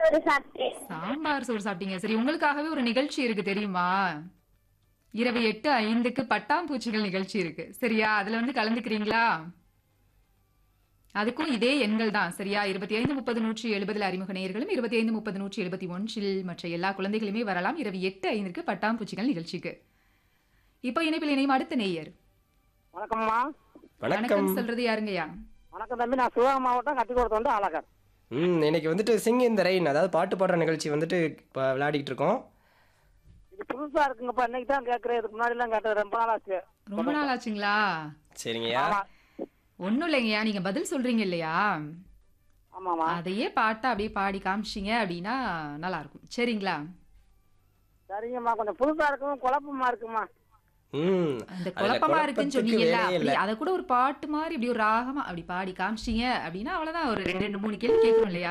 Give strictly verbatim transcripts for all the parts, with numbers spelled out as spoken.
சோறு சாப்பிட்டேன். சாம்பார் சோறு சாப்பிட்டீங்க. சரி, உங்களுக்காகவே ஒரு நிகழ்ச்சி இருக்கு தெரியுமா? இரவு எட்டு ஐந்துக்கு பட்டாம்பூச்சிகள் நிகழ்ச்சி இருக்கு. சரியா? அதுல வந்து கலந்துக்கிறீங்களா? அதுக்கும் இதே எண்கள் தான். சரியா? இருபத்தி ஐந்து முப்பது நூற்றி எழுபதில் அறிமுக நேயர்களும் இருபத்தி ஐந்து முப்பது நூற்றி எழுபத்தி ஒன்றில் மற்ற எல்லா குழந்தைகளுமே வரலாம். இரவு எட்டு ஐந்துக்கு பட்டாம்பூச்சிகள் நிகழ்ச்சிக்கு. இப்போ இணைப்பில் இணையும் அடுத்த நேயர். வணக்கம்மா. வணக்கம். வணக்கம் சொல்றது யாருங்கய்யா? வணக்கம் தம்பி. நான் சிவகங்கை மாவட்டம் கத்திக்கோடத்து வந்து அழகர். ம் இன்னைக்கு வந்துட்டு சிங் இந்த ரெயின், அதாவது பாட்டு பாடுற நிகழ்ச்சி வந்துட்டு இப்போ விளையாடிட்டு இருக்கோம். இது புதுசா இருக்குங்கப்பா. இன்னைக்கு தான் கேட்கறேன். இதுக்கு முன்னாடி எல்லாம் கேட்டது ரொம்ப நாள் ஆச்சு. ரொம்ப நாள் ஆச்சுங்களா? சரிங்கய்யா. ஆமா ஒன்றும் இல்லைங்கய்யா, நீங்க பதில் சொல்றீங்க இல்லையா? ஆமாமா. அதையே பாட்டா அப்படியே பாடி காமிச்சிங்க அப்படின்னா நல்லா இருக்கும். சரிங்களா? சரிங்கம்மா. கொஞ்சம் புதுசா இருக்கும், குழப்பமா இருக்குமா. ம் அந்த அதுல குழப்பமா இருக்குன்னு குழப்பத்துக்கு சொன்னீங்கல்ல, வேலையே அப்படி இல்ல. அதை கூட ஒரு பாட்டு மாதிரி இப்படி ஒரு ராகமா அப்படி பாடி காமிச்சிங்க அப்படின்னா அவ்வளவுதான். ஒரு ரெண்டு ரெண்டு மூணு கேள்வி கேட்கணும் இல்லையா?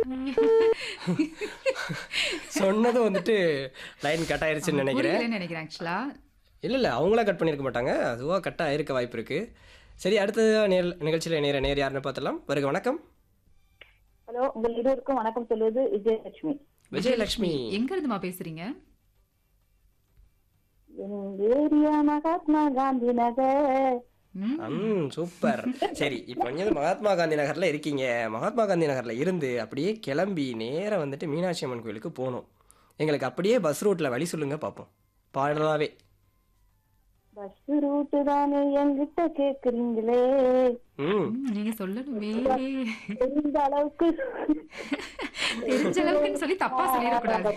சொன்னது வந்துட்டு லைன் கட் ஆயிருச்சுன்னு நினைக்கிறேன். புரியலன்னு நினைக்கிறேன் ஆக்சுவலா. இல்லை இல்லை அவங்களா கட் பண்ணியிருக்க மாட்டாங்க, அதுவாக கட் ஆயிருக்க வாய்ப்பு இருக்கு. சரி, அடுத்தது நேர் நிகழ்ச்சியில் நேர நேர் யாருன்னு பார்த்துடலாம். வருக வணக்கம். ஹலோ, உங்கள் இருவருக்கும் வணக்கம் சொல்வது விஜயலட்சுமி. விஜயலட்சுமி. எங்க இருந்துமா பேசுறீங்க? என் ஏரியா மகாத்மா காந்தி நகர். ம், ம் சூப்பர். சரி, இப்போ நீங்கள் மகாத்மா காந்தி நகரில் இருக்கீங்க. மகாத்மா காந்தி நகரில் இருந்து அப்படியே கிளம்பி நேராக வந்துட்டு மீனாட்சி அம்மன் கோயிலுக்கு போகணும். எங்களுக்கு அப்படியே பஸ் ரூட்டில் வழி சொல்லுங்க பார்ப்போம், பாடலாவே. பஸ் ரூட்டு தானே என்கிட்ட கேக்குறீங்களே, ம் ம், நீங்க சொல்லணுமே. தெரிந்த அளவுக்கு தெரிஞ்ச அளவுக்குன்னு சொல்லி தப்பா சொல்லிடக்கூடாது.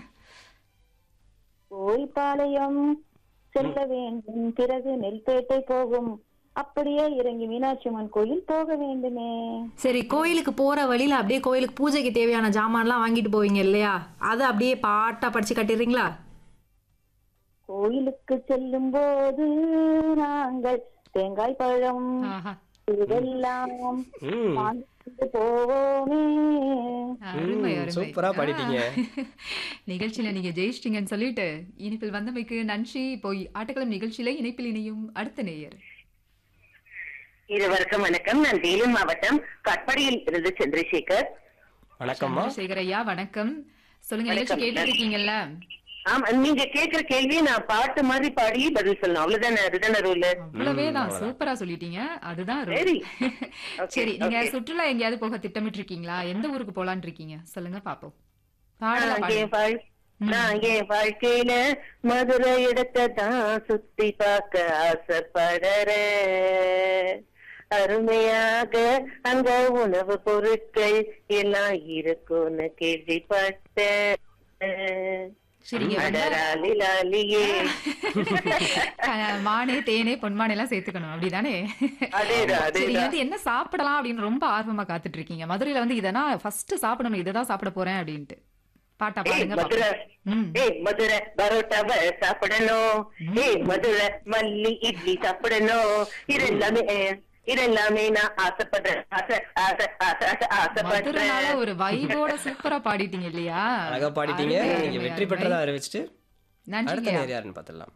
கோயில்பாளையம் செல்ல வேண்டும், பிறகு நெல்பேட்டை போகும், அப்படியே இறங்கி மீனாட்சி அம்மன் கோயில் போக வேண்டுமே. சரி, கோயிலுக்கு போற வழியில அப்படியே கோயிலுக்கு பூஜைக்கு தேவையான ஜாமான்லாம் வாங்கிட்டு போவீங்க இல்லையா? அதை அப்படியே பாட்டா படிச்சு கட்டிடுறீங்களா? கோயிலுக்கு செல்லும் போது நாங்கள் தேங்காய் பழம் ஆஹா, இதெல்லாம் ம் வாங்கிட்டு போவோமே. அருமை ம், அருமை. சூப்பரா பாடிட்டீங்க. ஆ, நிகழ்ச்சியில நீங்க ஜெயிச்சிட்டீங்கன்னு சொல்லிட்டு இனிப்பில் வந்தமைக்கு நன்றி. போய் ஆட்டக்களம் நிகழ்ச்சியில இணைப்பில் இணையும் அடுத்த நேயர். இருவருக்கும் வணக்கம். நான் வேலூர் மாவட்டம் கட்படியில் இருந்து சந்திரசேகர். வணக்கம்மா. சந்திரசேகர் ஐயா வணக்கம். சொல்லுங்க, நிகழ்ச்சி வணக்கம். கேட்டுட்டு இருக்கீங்கல்ல? ஆமா, நீங்க கேக்குற கேள்வியை நான் பாட்டு மாதிரி பாடி பதில் சொல்லணும், அவ்வளவுதானே? அதுதானே ரூல். அவ்வளவே தான். சூப்பரா சொல்லிட்டீங்க. அதுதான் rule. சரி. சரி, நீங்க okay. சுற்றுலா எங்கேயாவது போக திட்டமிட்டு இருக்கீங்களா? எந்த ஊருக்கு போலான்னு இருக்கீங்க? சொல்லுங்க பாப்போம். பாடலா நான் பாடுங்க. என் வாழ்- நான் என் வாழ்க்கையில மதுரை இடத்தை தான் சுத்தி பார்க்க ஆசைப்படுறேன். அருமையாக அங்க உணவு பொருட்கள் எல்லாம் இருக்கும்னு கேள்விப்பட்டேன். சரிங்க, வந்தா- அடராலிலாலியே. அஹ், மானே தேனே பொன்மானே எல்லாம் சேர்த்துக்கணும், அப்படிதானே? அதேதான் சரி, அதேதான். வந்து என்ன சாப்பிடலாம் அப்படின்னு ரொம்ப ஆர்வமா காத்துட்டு இருக்கீங்க. மதுரையில வந்து இதெல்லாம் ஃபர்ஸ்ட் சாப்பிடணும், இததான் சாப்பிட போறேன் அப்படின்ட்டு பாட்டா ஏய் பாடுங்க மதுரை, பாப்போம். ம். ஏய் மதுரை பரோட்டாவை சாப்பிடணும். ஏய் மதுரை மல்லி இட்லி சாப்பிடணும். இதெல்லாமே இதெல்லாமே நான் ஆசைப்படுறேன். ஆசை ஆசை ஆசை ஆசை ஆசைப்படுறேன். மதுரைனால ஒரு வைபோட சூப்பரா பாடிட்டீங்க இல்லையா? அழகா பாடிட்டீங்க. அருமை, நீங்க அருமை, வெற்றி அருமை. பெற்றதா அறிவிச்சிட்டு அடுத்த நன்றிங்க. நேர் யாருன்னு பார்த்துடலாம்.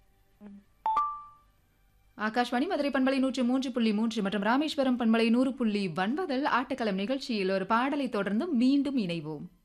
ஆகாஷ்வாணி மதுரை பண்பலை நூற்று மூன்று புள்ளி மூன்று மற்றும் ராமேஸ்வரம் பண்பலை நூறு புள்ளி ஒன்பதில் ஆட்டக்களம் நிகழ்ச்சியில் ஒரு பாடலை தொடர்ந்து மீண்டும் இணைவோம்.